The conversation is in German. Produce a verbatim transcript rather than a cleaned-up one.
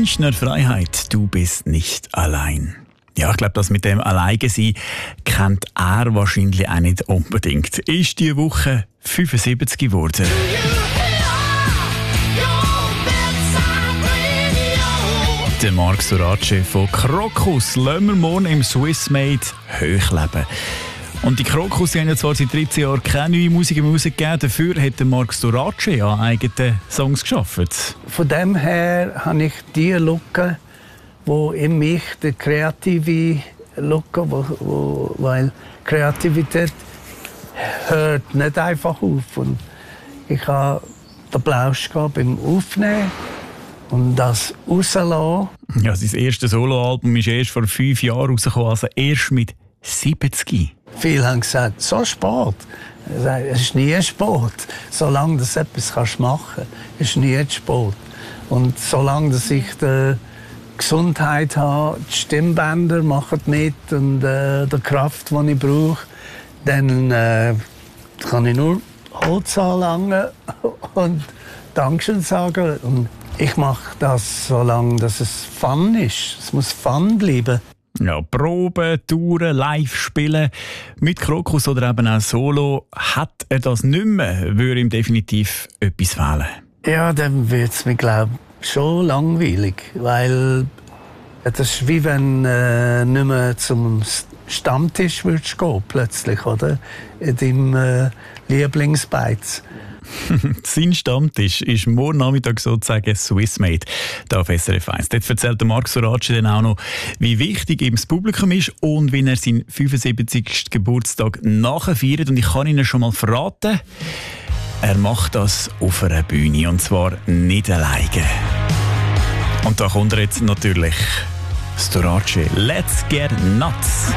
Münchner Freiheit, du bist nicht allein. Ja, ich glaube, das mit dem Alleine-Sein kennt er wahrscheinlich auch nicht unbedingt. Ist diese Woche fünfundsiebzig geworden. Der Marc Sorace von Krokus lassen wir morgen im Swissmade hochleben. Und die Krokus haben ja zwar seit dreizehn Jahren keine neue Musik mehr rausgegeben, dafür hat der Marc Sorace ja eigene Songs geschaffen. Von dem her habe ich die Lücke, wo in mich die kreative Lücke, wo, wo, weil Kreativität hört nicht einfach auf. Und ich habe den Plausch beim Aufnehmen und das rauslassen. Ja, sein erstes Soloalbum ist erst vor fünf Jahren rausgekommen, also erst mit siebzig. Viele haben gesagt, so spät. Es ist nie spät. Solange du etwas machen kannst, ist es nie spät. Und solange dass ich die Gesundheit habe, die Stimmbänder machen mit und äh, die Kraft, die ich brauche, dann äh, kann ich nur Holz anlangen und Dankeschön sagen. Und ich mache das, solange dass es Fun ist. Es muss Fun bleiben. Ja, Proben, Touren, live spielen. Mit Krokus oder eben auch Solo hat er das nicht mehr, würde ihm definitiv etwas fehlen. Ja, dann wird es mir, glaube ich, schon langweilig. Weil das ist wie wenn äh, nicht mehr zum Stammtisch würdest gehen, plötzlich, oder? In deinem äh, Lieblingsbeiz. Sein Stammtisch ist morgen Nachmittag sozusagen Swissmade da auf S R F eins. Dort erzählt der Marc Sorace dann auch noch, wie wichtig ihm das Publikum ist und wie er seinen fünfundsiebzigsten Geburtstag nachfeiert. Und ich kann Ihnen schon mal verraten, er macht das auf einer Bühne und zwar nicht alleine. Und da kommt er jetzt natürlich, Sorace, Let's Get Nuts.